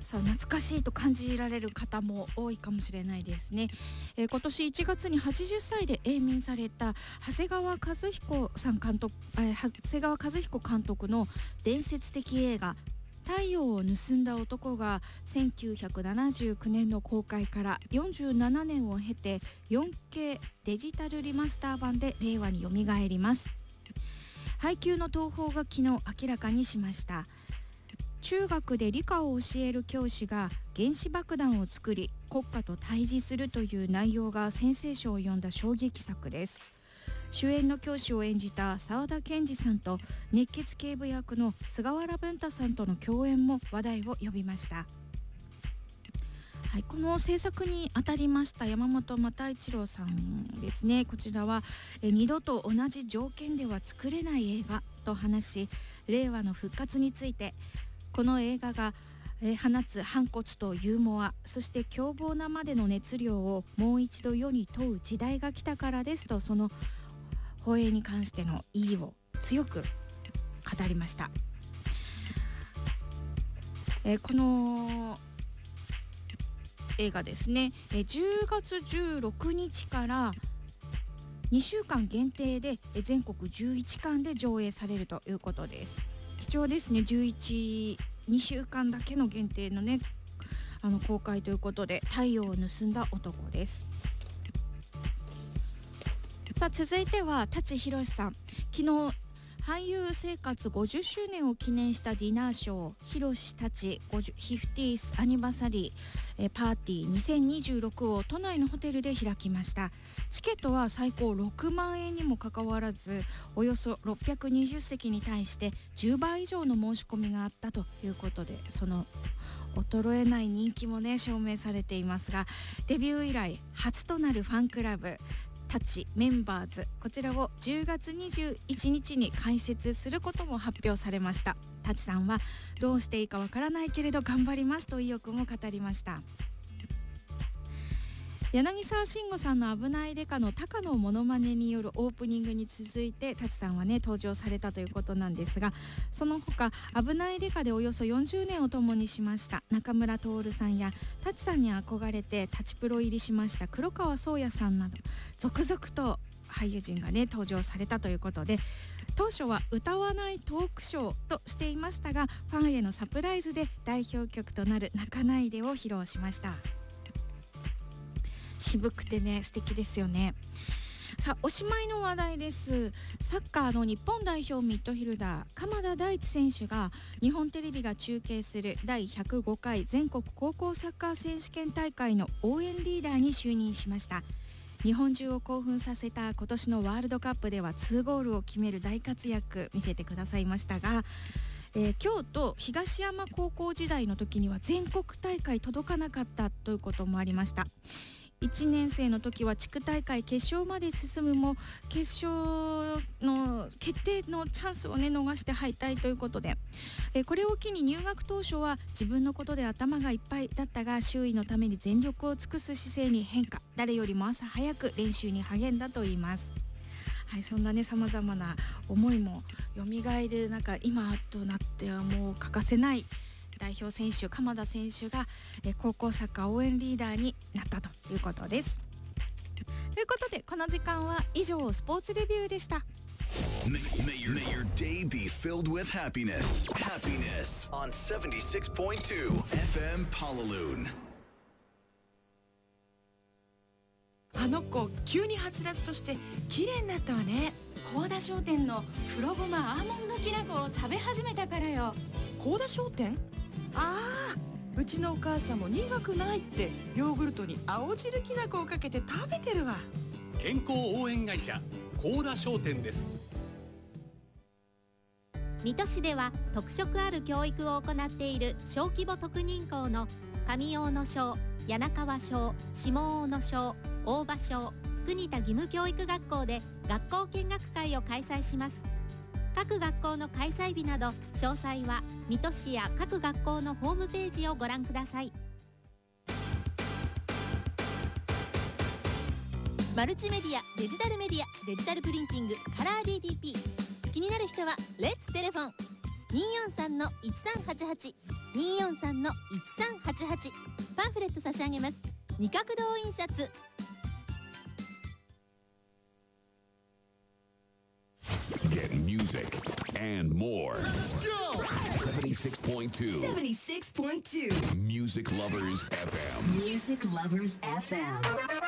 さあ懐かしいと感じられる方も多いかもしれないですね。今年1月に80歳で永眠された長谷川和彦監督の伝説的映画太陽を盗んだ男が1979年の公開から47年を経て 4K デジタルリマスター版で令和によみがえります。配給の東宝が昨日明らかにしました。中学で理科を教える教師が原子爆弾を作り国家と対峙するという内容がセンセーションを呼んだ衝撃作です。主演の教師を演じた沢田研二さんと熱血警部役の菅原文太さんとの共演も話題を呼びました。はい、この制作にあたりました山本又一郎さんですね。こちらは二度と同じ条件では作れない映画と話し、令和の復活についてこの映画が放つ反骨とユーモア、そして凶暴なまでの熱量をもう一度世に問う時代が来たからですと、その放映に関しての意義を強く語りました。この映画ですね、10月16日から2週間限定で全国11館で上映されるということです。貴重ですね。2週間だけの限定のね公開ということで、太陽を盗んだ男です。さあ続いては舘ひろしさん。昨日俳優生活50周年を記念したディナーショーひろし舘 50th アニバサリーパーティー2026を都内のホテルで開きました。チケットは最高6万円にもかかわらず、およそ620席に対して10倍以上の申し込みがあったということで、その衰えない人気もね証明されていますが、デビュー以来初となるファンクラブタチメンバーズ、こちらを10月21日に開設することも発表されました。タチさんはどうしていいかわからないけれど頑張りますと意欲も語りました。柳沢慎吾さんの危ないデカの高のモノマネによるオープニングに続いて舘さんはね登場されたということなんですが、その他危ないデカでおよそ40年を共にしました中村徹さんや舘さんに憧れて舘プロ入りしました黒川想也さんなど続々と俳優陣がね登場されたということで、当初は歌わないトークショーとしていましたが、ファンへのサプライズで代表曲となる泣かないでを披露しました。渋くてね素敵ですよね。さあおしまいの話題です。サッカーの日本代表ミッドフィルダー鎌田大地選手が日本テレビが中継する第105回全国高校サッカー選手権大会の応援リーダーに就任しました。日本中を興奮させた今年のワールドカップでは2ゴールを決める大活躍見せてくださいましたが、京都東山高校時代の時には全国大会届かなかったということもありました。1年生の時は地区大会決勝まで進むも決勝の決定のチャンスをね逃して敗退ということで、これを機に入学当初は自分のことで頭がいっぱいだったが、周囲のために全力を尽くす姿勢に変化、誰よりも朝早く練習に励んだといいます。はい、そんなね様々な思いも蘇る中、今となってはもう欠かせない代表選手鎌田選手が高校サッカー応援リーダーになったということです。ということでこの時間は以上スポーツレビューでした。 May your day be filled with happiness. Happiness on 76.2 FM Palaloon. あの子急にはつらつとして綺麗になったわね。 高田商店の黒ごまアーモンドきな粉を食べ始めたからよ。 高田商店？ああ、うちのお母さんも苦くないってヨーグルトに青汁きな粉をかけて食べてるわ。 健康応援会社高田商店です。 水戸市では特色ある教育を行っている小規模特認校の上大野小、柳川小、下大野小、大場小、国田義務教育学校で学校見学会を開催します。各学校の開催日など詳細は水戸市や各学校のホームページをご覧ください。 マルチメディア、デジタルメディア、デジタルプリンティング、カラー DTP。 気になる人はレッツテレフォン。 243-1388 243-1388パンフレット差し上げます。二角堂印刷。 Get music and more. 76.2 76.2 Music Lovers FM. Music Lovers FM。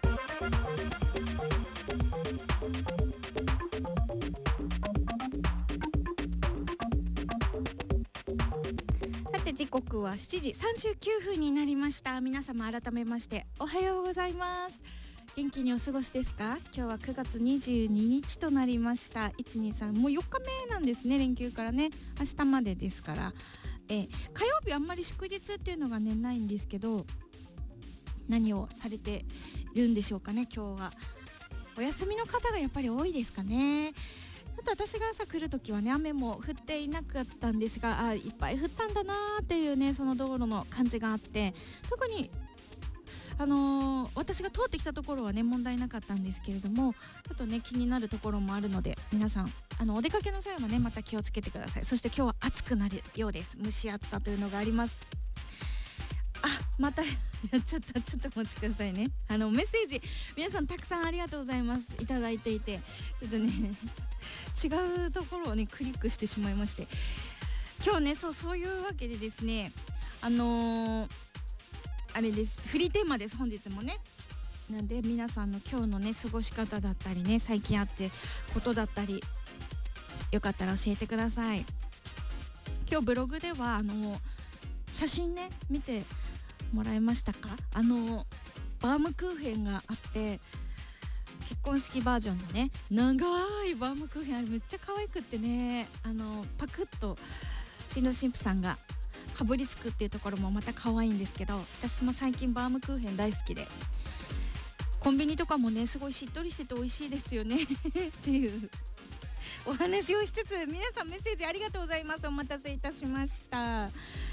さて時刻は7時39分になりました。皆様改めましておはようございます。元気にお過ごしですか？今日は9月22日となりました。123もう4日目なんですね。連休からね、明日までですから、火曜日あんまり祝日っていうのがねないんですけど、何をされてるんでしょうかね。今日はお休みの方がやっぱり多いですかね。あと私が朝来るときはね、雨も降っていなかったんですが、いっぱい降ったんだなーっていうね、その道路の感じがあって、特に私が通ってきたところはね問題なかったんですけれども、ちょっとね気になるところもあるので、皆さんお出かけの際はねまた気をつけてください。そして今日は暑くなるようです。蒸し暑さというのがあります。またやっちゃった。ちょっとお待ちくださいね。メッセージ皆さんたくさんありがとうございます。いただいていて、ちょっとね違うところをねクリックしてしまいまして、今日ねそういうわけでですね、あれです、フリーテーマです。本日もね、なんで皆さんの今日のね過ごし方だったりね、最近あってことだったり、よかったら教えてください。今日ブログでは写真ね見てもらえましたか？バームクーヘンがあって、結婚式バージョンのね長いバームクーヘン、あれめっちゃ可愛くってね、パクッと新郎新婦さんがかぶりつくっていうところもまた可愛いんですけど、私も最近バームクーヘン大好きで、コンビニとかもねすごいしっとりしてて美味しいですよねっていうお話をしつつ、皆さんメッセージありがとうございます。お待たせいたしました。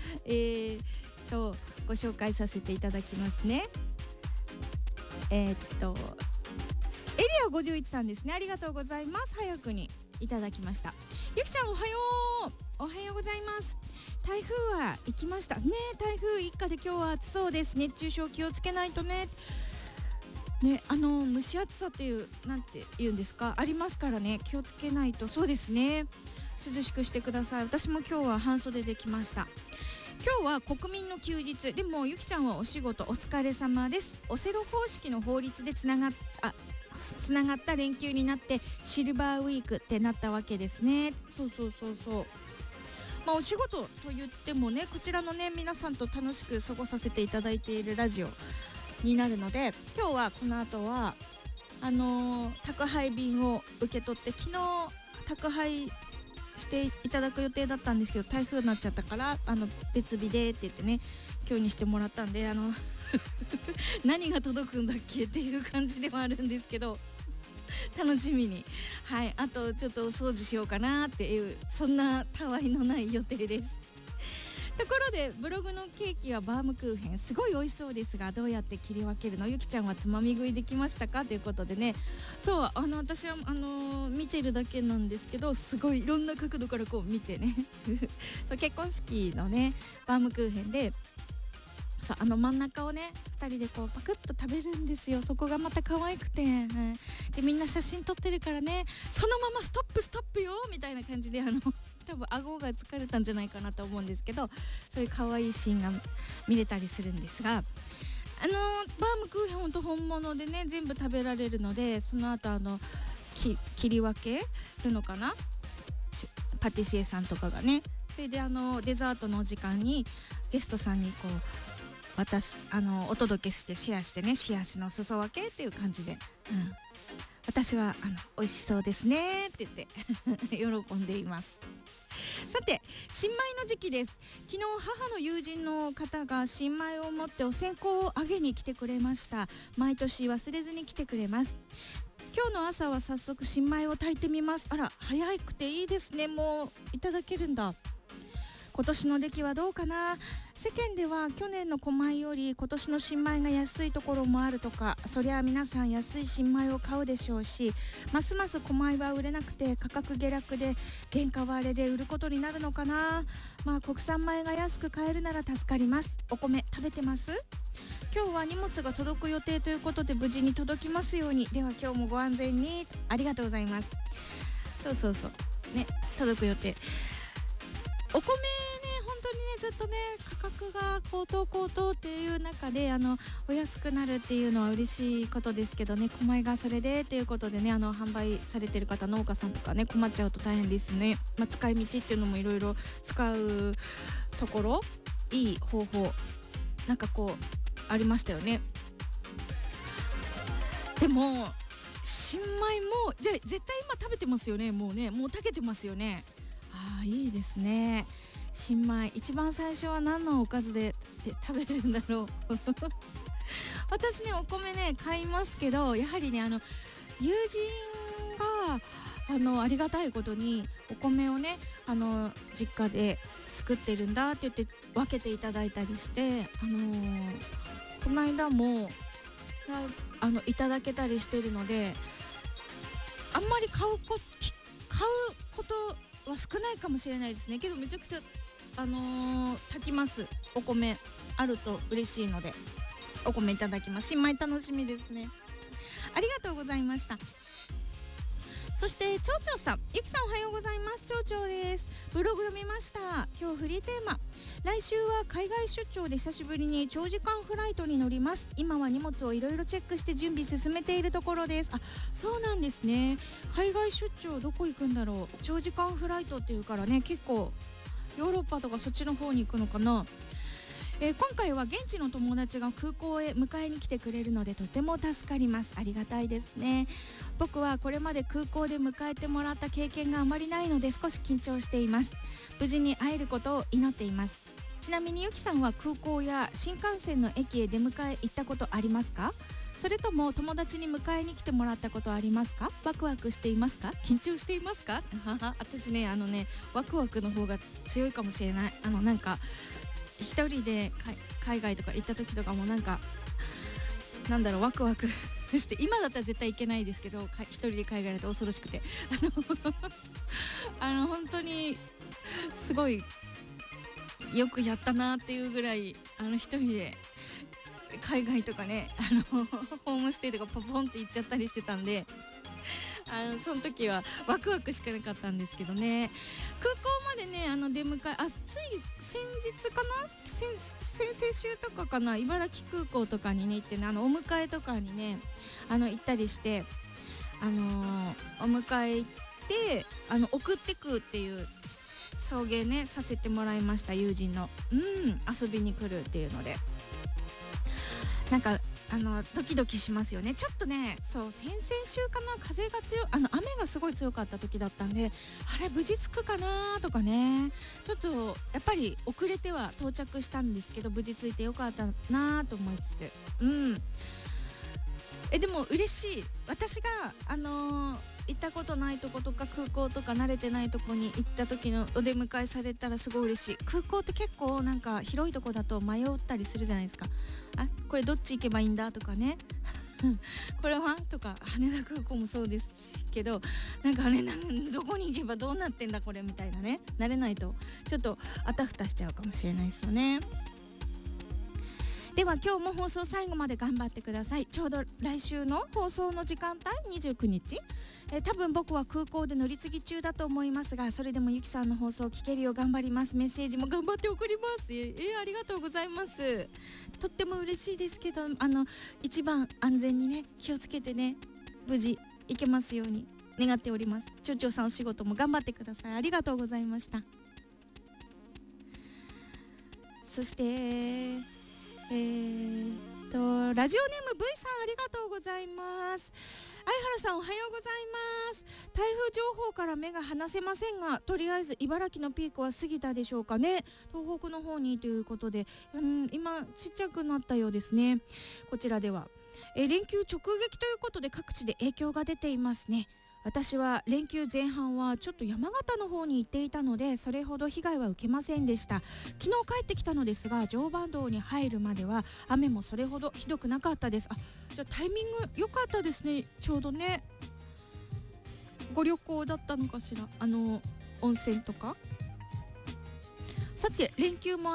ご紹介させていただきますね。エリア51さんですね。ありがとうございます。早くにいただきました。ゆきちゃんおはよう。おはようございます。台風は行きましたね。台風一過で今日は暑そうです。熱中症気をつけないとね。蒸し暑さっていうなんて言うんですか、ありますからね、気をつけないと。そうですね、涼しくしてください。私も今日は半袖で来ました。今日は国民の休日でも、ゆきちゃんはお仕事お疲れ様です。オセロ方式の法律でつながった連休になってシルバーウィークってなったわけですね。そうお仕事と言ってもね、こちらのね皆さんと楽しく過ごさせていただいているラジオになるので、今日はこの後は宅配便を受け取って、昨日宅配していただく予定だったんですけど、台風になっちゃったから別日でって言ってね今日にしてもらったんで、何が届くんだっけっていう感じではあるんですけど、楽しみに、あとちょっとお掃除しようかなっていう、そんなたわいのない予定です。ところでブログのケーキはバームクーヘンすごい美味しそうですが、どうやって切り分けるの？ゆきちゃんはつまみ食いできましたか？ということでね、そう私は見てるだけなんですけど、すごいいろんな角度からこう見てねそう結婚式のねバームクーヘンで、真ん中をね2人でこうパクッと食べるんですよ。そこがまた可愛くて、でみんな写真撮ってるからね、そのままストップよみたいな感じで多分顎が疲れたんじゃないかなと思うんですけど、そういう可愛いシーンが見れたりするんですが、バームクーヘンほんと本物でね全部食べられるので、その後切り分けるのかな、パティシエさんとかがね。それでデザートのお時間にゲストさんにこうお届けしてシェアしてね、幸せの裾分けっていう感じで、私は美味しそうですねって言って喜んでいます。さて新米の時期です。昨日母の友人の方が新米を持ってお線香をあげに来てくれました。毎年忘れずに来てくれます。今日の朝は早速新米を炊いてみます。あら早くていいですね。もういただけるんだ。 今年の出来はどうかな。世間では去年の古米より今年の新米が安いところもあるとか、そりゃ皆さん安い新米を買うでしょうし、ますます古米は売れなくて価格下落で原価割れで売ることになるのかな。まあ国産米が安く買えるなら助かります。お米食べてます？今日は荷物が届く予定ということで無事に届きますように。では今日もご安全に。ありがとうございます。そうね、届く予定。お米ね、本当にね、ずっとね価格が高騰っていう中でお安くなるっていうのは嬉しいことですけどね、米がそれでっていうことでね、販売されてる方、農家さんとかね、困っちゃうと大変ですね。使い道っていうのもいろいろ使うところ、いい方法なんかこうありましたよね。でも新米もじゃあ絶対今食べてますよね。もう炊けてますよね。いいですね。新米一番最初は何のおかずで食べるんだろう私ね、お米ね買いますけど、やはりね友人がありがたいことにお米をね実家で作ってるんだって言って分けていただいたりして、この間もいただけたりしてるので、あんまり買うことは少ないかもしれないですね。けどめちゃくちゃ炊きます。お米あると嬉しいのでお米いただきます。新米楽しみですね。ありがとうございました。そして町長さん、ゆきさんおはようございます。町長です。ブログ読みました。今日フリーテーマ、来週は海外出張で久しぶりに長時間フライトに乗ります。今は荷物をいろいろチェックして準備進めているところです。そうなんですね。海外出張どこ行くんだろう。長時間フライトっていうからね、結構ヨーロッパとかそっちの方に行くのかな。今回は現地の友達が空港へ迎えに来てくれるのでとても助かります。ありがたいですね。僕はこれまで空港で迎えてもらった経験があまりないので少し緊張しています。無事に会えることを祈っています。ちなみにゆきさんは空港や新幹線の駅へ出迎え行ったことありますか？それとも友達に迎えに来てもらったことありますか？ワクワクしていますか？緊張していますか？私ねワクワクの方が強いかもしれない。なんか一人で海外とか行った時とかもワクワクして今だったら絶対行けないですけど、一人で海外だと恐ろしくて本当にすごいよくやったなっていうぐらい一人で海外とかねホームステイとかポポンって行っちゃったりしてたんで、その時はワクワクしかなかったんですけどね。空港までね出迎えつい先日かな、先々週とかかな、茨城空港とかにね行ってね、お迎えとかにね行ったりして、お迎え行って送ってくっていう送迎ねさせてもらいました。友人の遊びに来るっていうので、なんかドキドキしますよね。ちょっとね、そう先々週かな、風が強い雨がすごい強かった時だったんで、あれ無事着くかなとかね、ちょっとやっぱり遅れては到着したんですけど無事着いてよかったなと思いつつ、でも嬉しい。私が行ったことないとことか空港とか慣れてないとこに行った時のお出迎えされたらすごい嬉しい。空港って結構なんか広いとこだと迷ったりするじゃないですか。これどっち行けばいいんだとかねこれはとか、羽田空港もそうですけど、なんかどこに行けばどうなってんだこれみたいなね、慣れないとちょっとあたふたしちゃうかもしれないですよね。では今日も放送最後まで頑張ってください。ちょうど来週の放送の時間帯29日、多分僕は空港で乗り継ぎ中だと思いますが、それでもゆきさんの放送を聞けるよう頑張ります。メッセージも頑張って送ります。ありがとうございます。とっても嬉しいですけど、一番安全にね気をつけてね、無事行けますように願っております。町長さんお仕事も頑張ってください。ありがとうございました。そしてラジオネーム V さんありがとうございます。相原さんおはようございます。台風情報から目が離せませんが、とりあえず茨城のピークは過ぎたでしょうかね。東北の方にということで、今ちっちゃくなったようですね。こちらでは、連休直撃ということで各地で影響が出ていますね。 私は連休前半はちょっと山形の方に行っていたので、それほど被害は受けませんでした。昨日帰ってきたのですが、常磐道に入るまでは雨もそれほどひどくなかったです。じゃあタイミング良かったですね。ちょうどね、ご旅行だったのかしら、温泉とか。さて連休も